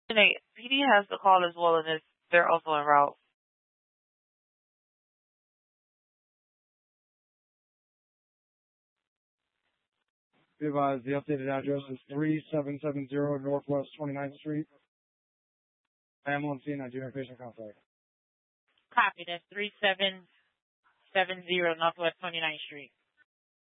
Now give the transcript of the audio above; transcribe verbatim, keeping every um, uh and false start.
P D has the call as well, and it's, they're also en route. Be advised, the updated address is three seven seven zero Northwest twenty-ninth Street. Ambulance scene, Nigerian patient contact. Copy. That's three seven seven zero Northwest twenty-ninth Street.